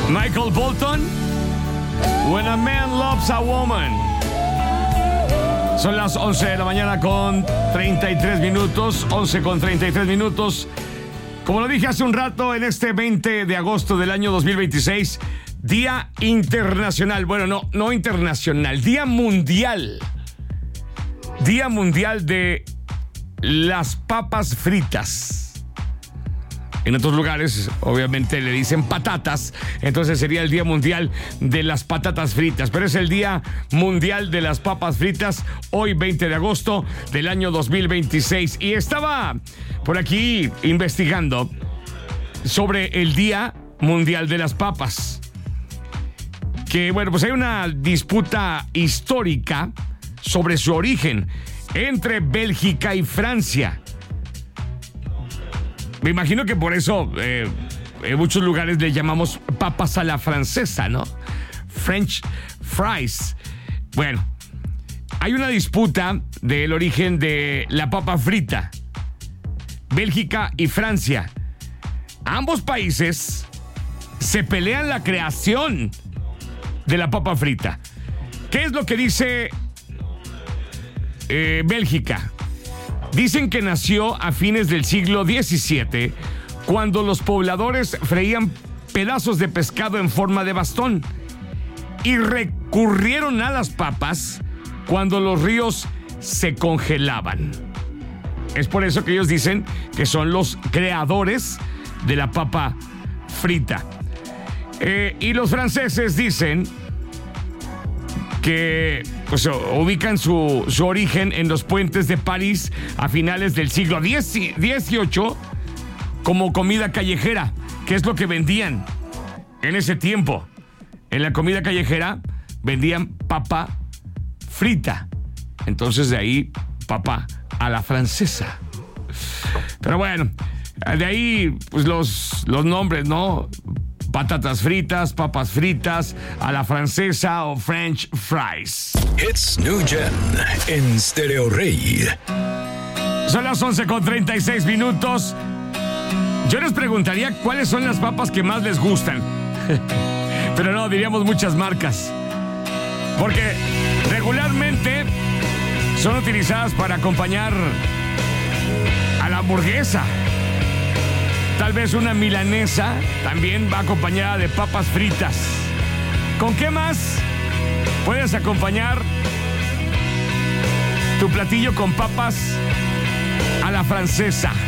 Michael Bolton, When a Man Loves a Woman. Son las 11 de la mañana con 33 minutos, 11 con 33 minutos. Como lo dije hace un rato, en este 20 de agosto del año 2026, Día Internacional, bueno, no internacional, Día Mundial. Día Mundial de las papas fritas. En otros lugares, obviamente, le dicen patatas, entonces sería el Día Mundial de las Patatas Fritas. Pero es el Día Mundial de las Papas Fritas, hoy 20 de agosto del año 2026. Y estaba por aquí investigando sobre el Día Mundial de las Papas. Que, bueno, pues hay una disputa histórica sobre su origen entre Bélgica y Francia. Me imagino que por eso en muchos lugares le llamamos papas a la francesa, ¿no? French fries. Bueno, hay una disputa del origen de la papa frita. Bélgica y Francia. Ambos países se pelean la creación de la papa frita. ¿Qué es lo que dice Bélgica? Dicen que nació a fines del siglo XVII, cuando los pobladores freían pedazos de pescado en forma de bastón y recurrieron a las papas cuando los ríos se congelaban. Es por eso que ellos dicen que son los creadores de la papa frita. Y los franceses dicen que pues ubican su origen en los puentes de París a finales del siglo XVIII como comida callejera, que es lo que vendían en ese tiempo. En la comida callejera vendían papa frita. Entonces de ahí papa a la francesa. Pero bueno, de ahí pues los nombres, ¿no? Patatas fritas, papas fritas, a la francesa o French fries. It's New Gen en Stereo Rey. Son las 11 con 36 minutos. Yo les preguntaría cuáles son las papas que más les gustan. Pero no, diríamos muchas marcas. Porque regularmente son utilizadas para acompañar a la hamburguesa. Tal vez una milanesa también va acompañada de papas fritas. ¿Con qué más puedes acompañar tu platillo con papas a la francesa?